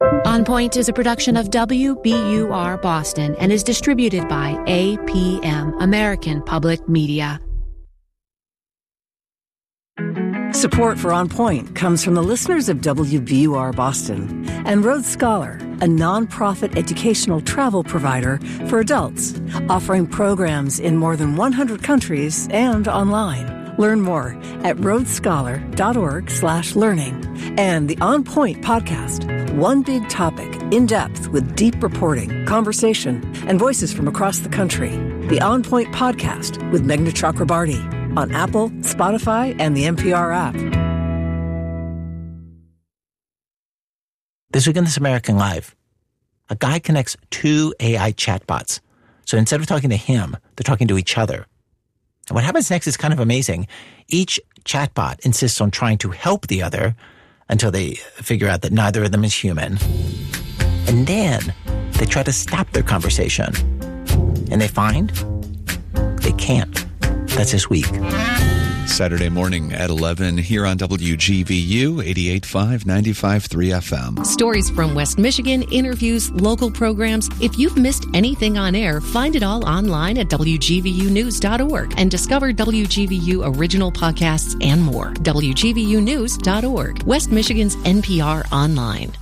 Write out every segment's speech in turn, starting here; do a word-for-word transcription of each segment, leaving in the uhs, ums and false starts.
On Point is a production of W B U R Boston and is distributed by A P M, American Public Media. Support for On Point comes from the listeners of W B U R Boston and Road Scholar, a nonprofit educational travel provider for adults, offering programs in more than one hundred countries and online. Learn more at roadscholar.org slash learning. And the On Point podcast, one big topic, in depth with deep reporting, conversation, and voices from across the country. The On Point podcast with Meghna Chakrabarti on Apple, Spotify, and the N P R app. This week on This American Life, a guy connects two A I chatbots. So instead of talking to him, they're talking to each other. And what happens next is kind of amazing. Each chatbot insists on trying to help the other until they figure out that neither of them is human. And then they try to stop their conversation. And they find they can't. That's this week. Saturday morning at eleven here on W G V U eighty-eight point five, ninety-five point three F M. Stories from West Michigan, interviews, local programs. If you've missed anything on air, find it all online at W G V U news dot org and discover W G V U original podcasts and more. W G V U news dot org, West Michigan's N P R online.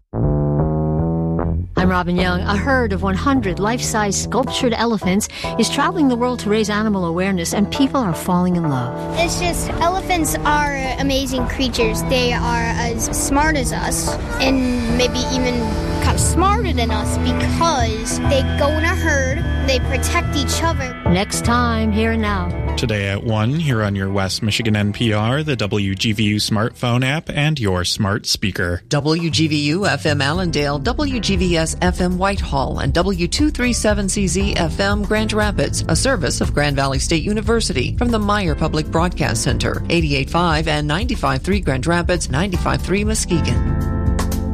I'm Robin Young. A herd of one hundred life-size sculptured elephants is traveling the world to raise animal awareness, and people are falling in love. It's just, elephants are amazing creatures. They are as smart as us, and maybe even kind of smarter than us, because they go in a herd, they protect each other. Next time, Here and Now. Today at one, here on your West Michigan N P R, the W G V U smartphone app, and your smart speaker. W G V U F M Allendale, W G V S F M Whitehall, and W two thirty-seven C Z F M Grand Rapids, a service of Grand Valley State University from the Meyer Public Broadcast Center, eighty-eight point five and ninety-five point three Grand Rapids, ninety-five point three Muskegon.